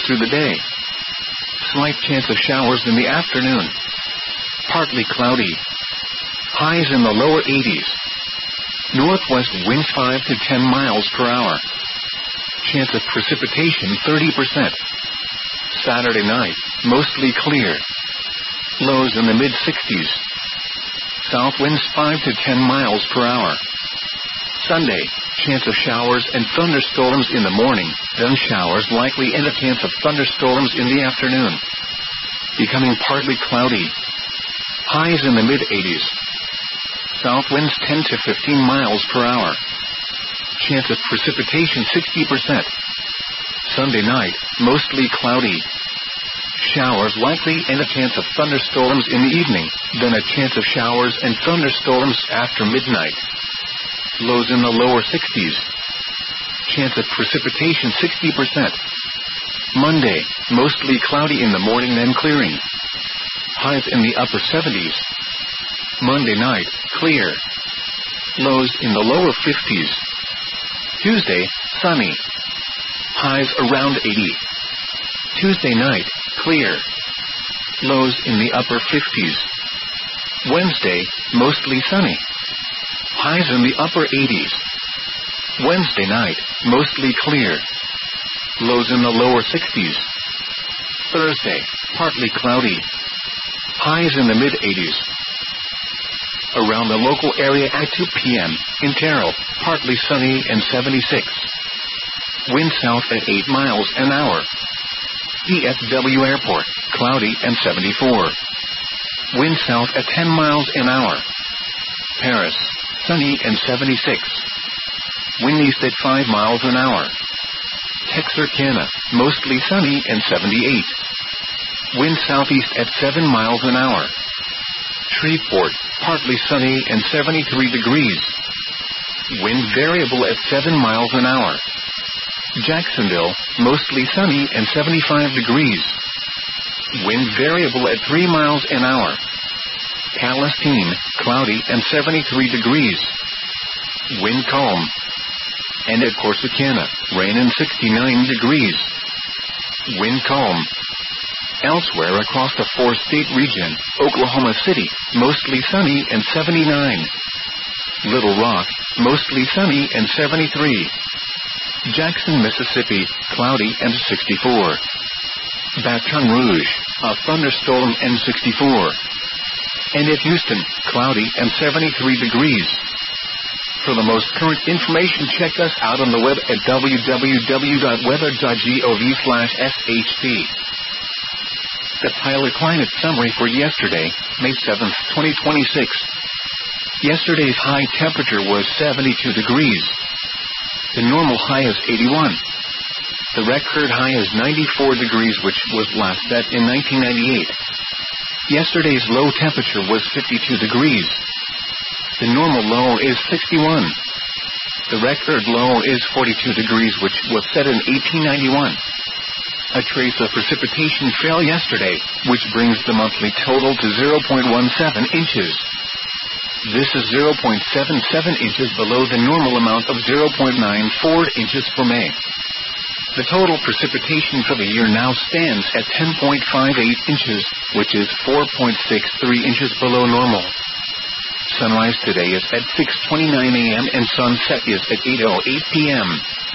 through the day. Slight chance of showers in the afternoon. Partly cloudy. Highs in the lower 80s. Northwest winds 5 to 10 miles per hour. Chance of precipitation 30%. Saturday night, mostly clear. Lows in the mid-60s. South winds 5 to 10 miles per hour. Sunday, chance of showers and thunderstorms in the morning, then showers likely and a chance of thunderstorms in the afternoon. Becoming partly cloudy. Highs in the mid-80s. South winds 10 to 15 miles per hour. Chance of precipitation 60%. Sunday night, mostly cloudy. Showers likely and a chance of thunderstorms in the evening, then a chance of showers and thunderstorms after midnight. Lows in the lower 60s. Chance of precipitation 60%. Monday, mostly cloudy in the morning then clearing. Highs in the upper 70s. Monday night, clear. Lows in the lower 50s. Tuesday, sunny. Highs around 80. Tuesday night, clear. Lows in the upper 50s. Wednesday, mostly sunny. Highs in the upper 80s. Wednesday night, mostly clear. Lows in the lower 60s. Thursday, partly cloudy. Highs in the mid-80s. Around the local area at 2 p.m., in Terrell, partly sunny and 76. Wind south at 8 miles an hour. DFW Airport, cloudy and 74. Wind south at 10 miles an hour. Paris, sunny and 76. Wind east at 5 miles an hour. Texarkana, mostly sunny and 78. Wind southeast at 7 miles an hour. Shreveport, partly sunny and 73 degrees. Wind variable at 7 miles an hour. Jacksonville, mostly sunny and 75 degrees. Wind variable at 3 miles an hour. Palestine, cloudy and 73 degrees. Wind calm. And at Corsicana, rain and 69 degrees. Wind calm. Elsewhere across the 4-state region, Oklahoma City, mostly sunny and 79. Little Rock, mostly sunny and 73. Jackson, Mississippi, cloudy and 64. Baton Rouge, a thunderstorm and 64. And at Houston, cloudy and 73 degrees. For the most current information, check us out on the web at www.weather.gov/shp. The Tyler Climate Summary for yesterday, May 7th, 2026. Yesterday's high temperature was 72 degrees. The normal high is 81. The record high is 94 degrees, which was last set in 1998. Yesterday's low temperature was 52 degrees. The normal low is 61. The record low is 42 degrees, which was set in 1891. A trace of precipitation fell yesterday, which brings the monthly total to 0.17 inches. This is 0.77 inches below the normal amount of 0.94 inches for May. The total precipitation for the year now stands at 10.58 inches, which is 4.63 inches below normal. Sunrise today is at 6:29 a.m. and sunset is at 8:08 p.m.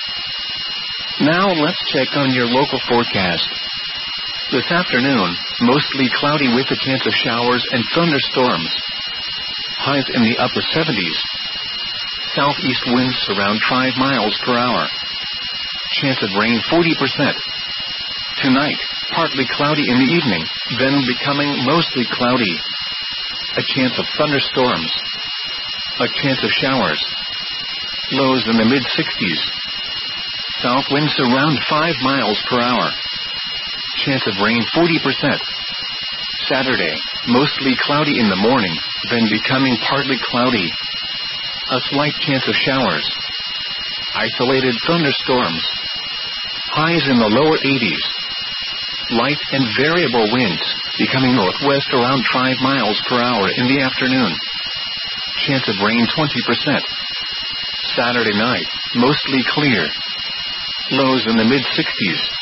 Now let's check on your local forecast. This afternoon, mostly cloudy with a chance of showers and thunderstorms. Highs in the upper 70s. Southeast winds around 5 miles per hour. Chance of rain 40%. Tonight, partly cloudy in the evening, then becoming mostly cloudy. A chance of thunderstorms. A chance of showers. Lows in the mid-60s. South winds around 5 miles per hour. Chance of rain 40%. Saturday, mostly cloudy in the morning, then becoming partly cloudy. A slight chance of showers. Isolated thunderstorms. Highs in the lower 80s. Light and variable winds, becoming northwest around 5 miles per hour in the afternoon. Chance of rain 20%. Saturday night, mostly clear. Lows in the mid-60s.